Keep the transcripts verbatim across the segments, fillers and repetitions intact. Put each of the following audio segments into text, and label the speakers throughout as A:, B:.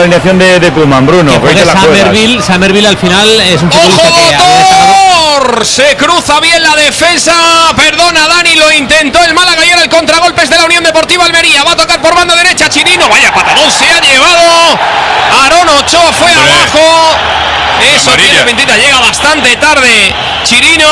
A: la alineación de, de Koeman, Bruno.
B: Que juegue Summerville, Summerville al final es un futbolista
C: ¡Ojo,
B: que
C: motor! Se cruza bien la defensa. Perdona, Dani, lo intentó el Málaga y ahora el contragolpe es de la Unión Deportiva Almería. Va a tocar por banda derecha Chirino. Vaya patadón se ha llevado. Aarón Ochoa fue Hombre. abajo. Eso tiene pintita, llega bastante tarde. Chirino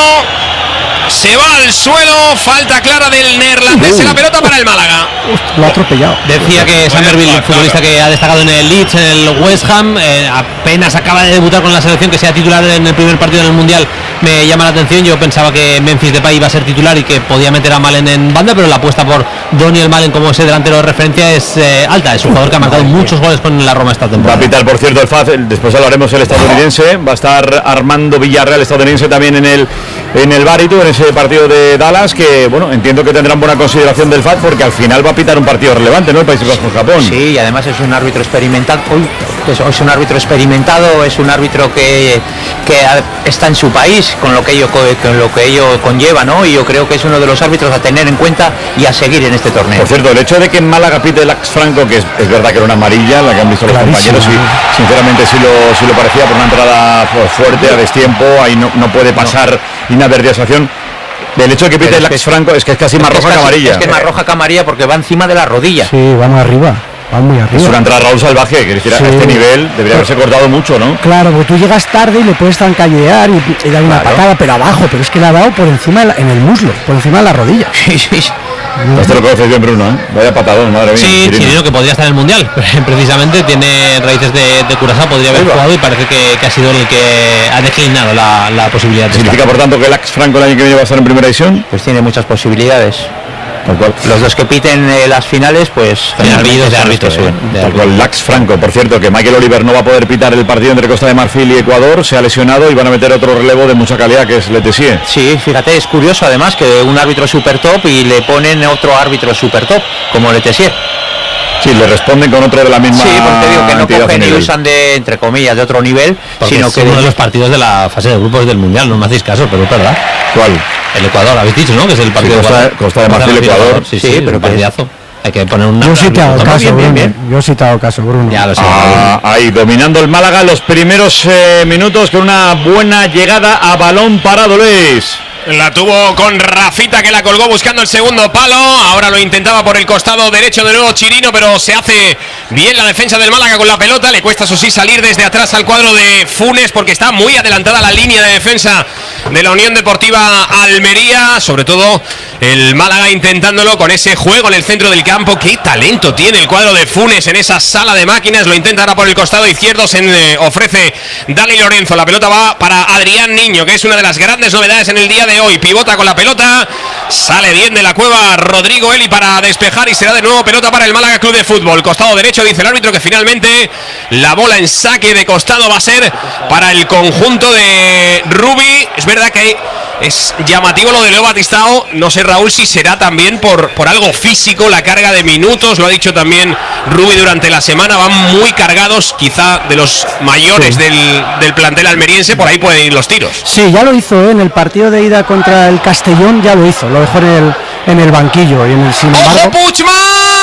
C: se va al suelo, falta clara del neerlandés en la pelota para el Málaga.
D: Lo ha atropellado.
B: Decía que Summerville, el futbolista que ha destacado en el Leeds, en el West Ham, eh, apenas acaba de debutar con la selección, que sea titular en el primer partido en el Mundial, me llama la atención. Yo pensaba que Memphis Depay iba a ser titular y que podía meter a Malen en banda, pero la apuesta por Daniel Malen como ese delantero de referencia es eh, alta. Es un jugador que ha marcado muchos goles con la Roma esta temporada.
A: Va a pitar, por cierto, el F A Z, después hablaremos el estadounidense. Va a estar Armando Villarreal, estadounidense, también en el en el Baritu, en ese partido de Dallas, que bueno, entiendo que tendrán buena consideración del F A Z, porque al final va a pitar un partido relevante, ¿no? El Países Bajos Japón.
E: Sí, y además es un árbitro experimentado. Uy, es un árbitro experimentado, es un árbitro que, que está en su país, con lo que ello con lo que ello conlleva, ¿no? Y yo creo que es uno de los árbitros a tener en cuenta y a seguir en este torneo.
A: Por cierto, el hecho de que en Málaga pite Lax Franco, que es, es verdad que era una amarilla, la que han visto los Clarísimo. compañeros, y sinceramente sí lo, sí lo parecía, por una entrada fuerte a destiempo, ahí no, no puede pasar no. inadvertida acción. Del hecho de que pite Lax Franco es que es casi más roja que amarilla.
E: Es que es más roja que amarilla porque va encima de la rodilla.
D: Sí, va muy arriba. Va muy arriba.
A: Es una entrada Raúl salvaje, que decir, sí. a este nivel debería haberse cortado mucho, ¿no?
D: Claro, porque tú llegas tarde y le puedes zancallear y, y dar una claro. patada, pero abajo, pero es que le ha dado por encima de la, en el muslo, por encima de la rodilla.
E: Sí, sí.
A: Esto lo conoces bien, Bruno, ¿eh? Vaya patadón, madre mía.
B: Sí, Chirino, que podría estar en el Mundial, precisamente, tiene raíces de, de Curazao, podría haber jugado y parece que, que ha sido el que ha declinado la, la posibilidad de
A: ¿Significa,
B: estar.
A: por tanto, que el Lax Franco el año que viene va a estar en primera división?
E: Pues tiene muchas posibilidades. Tal cual. Los dos que piten eh, las finales, pues
B: generalmente de árbitros,
A: eh, tal cual. Lax Franco, por cierto, que Michael Oliver no va a poder pitar el partido entre Costa de Marfil y Ecuador, se ha lesionado y van a meter otro relevo de mucha calidad, que es Letessier.
E: Sí, fíjate, es curioso además que un árbitro super top y le ponen otro árbitro super top, como Letessier.
A: Sí, le responden con otro de la misma.
E: Sí, porque digo que no cogen y usan de, entre comillas, de otro nivel,
B: porque
E: sino
B: es
E: que
B: uno de los partidos de la fase de grupos del Mundial, no me hacéis caso, pero es verdad.
A: ¿Cuál?
B: El Ecuador, habéis dicho, ¿no? Que es el partido
A: sí, Costa,
B: de
A: Costa de Marfil, Ecuador.
B: Sí, sí, sí, pero partidazo. Hay que poner una.
D: Yo sí te hago caso, bien, bien, bien. Yo sí te hago caso, Bruno.
B: Ya lo sé.
A: Ah, ahí, dominando el Málaga los primeros eh, minutos con una buena llegada a balón parado, Luis.
C: La tuvo con Rafita, que la colgó buscando el segundo palo. Ahora lo intentaba por el costado derecho de nuevo Chirino, pero se hace bien la defensa del Málaga con la pelota. Le cuesta, eso sí, salir desde atrás al cuadro de Funes, porque está muy adelantada la línea de defensa de la Unión Deportiva Almería. Sobre todo el Málaga intentándolo con ese juego en el centro del campo. Qué talento tiene el cuadro de Funes en esa sala de máquinas. Lo intenta ahora por el costado izquierdo. Se eh, ofrece Dani Lorenzo. La pelota va para Adrián Niño, que es una de las grandes novedades en el día de hoy. Pivota con la pelota, sale bien de la cueva Rodrigo Eli para despejar y será de nuevo pelota para el Málaga Club de Fútbol. Costado derecho, dice el árbitro que finalmente la bola en saque de costado va a ser para el conjunto de Rubi. Es verdad que hay, es llamativo lo de Leo Batistao. No sé, Raúl, si será también por, por algo físico, la carga de minutos. Lo ha dicho también Rubi durante la semana. Van muy cargados, quizá de los mayores sí. del, del plantel almeriense. Por ahí pueden ir los tiros.
D: Sí, ya lo hizo, ¿eh? En el partido de ida contra el Castellón, ya lo hizo. Lo dejó en el, en el banquillo. Y en el, sin embargo...
C: ¡Ojo, Puigmal!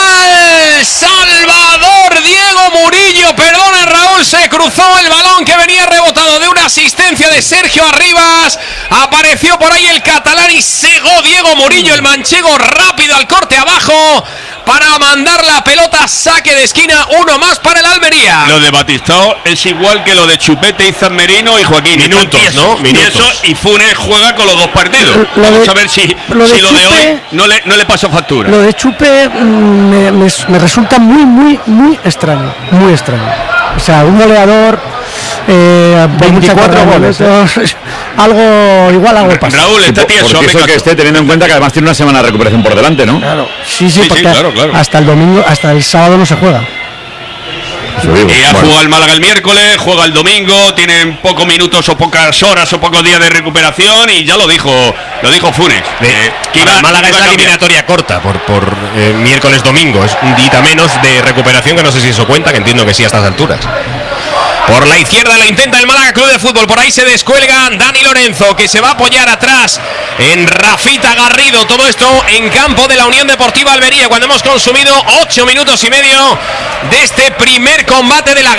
C: Salvador Diego Murillo, perdona, Raúl, se cruzó el balón que venía rebotado de una asistencia de Sergio Arribas. Apareció por ahí el catalán y cegó Diego Murillo, el manchego, rápido al corte abajo para mandar la pelota, saque de esquina, uno más para el Almería.
F: Lo de Batistao es igual que lo de Chupete, Izan Merino y Joaquín.
C: Minutos, ¿no?
F: Minutos. Y Funes juega con los dos partidos.
D: Lo
F: Vamos
D: de,
F: a ver si
D: lo de,
F: si lo
D: Chupe,
F: de hoy no le, no le pasó factura.
D: Lo de Chupe me, me, me resulta muy, muy, muy extraño. Muy extraño. O sea, un goleador... Eh, veinticuatro goles, ¿eh? Algo igual algo pasa.
F: Raúl, está tieso,
A: porque eso que esté, teniendo en cuenta que además tiene una semana de recuperación por delante, ¿no?
D: Claro, sí, sí,
F: sí,
D: porque
F: sí, claro, claro.
D: hasta el domingo, hasta el sábado no se juega.
F: Digo, y ha bueno. jugado el Málaga el miércoles, juega el domingo, tienen pocos minutos o pocas horas o pocos días de recuperación y ya lo dijo, lo dijo Funes.
C: Eh, que iba, el Málaga es la eliminatoria corta por, por eh, miércoles domingo, es un día menos de recuperación, que no sé si eso cuenta, que entiendo que sí a estas alturas. Por la izquierda lo intenta el Málaga Club de Fútbol. Por ahí se descuelga Dani Lorenzo, que se va a apoyar atrás en Rafita Garrido. Todo esto en campo de la Unión Deportiva Almería, cuando hemos consumido ocho minutos y medio de este primer combate de la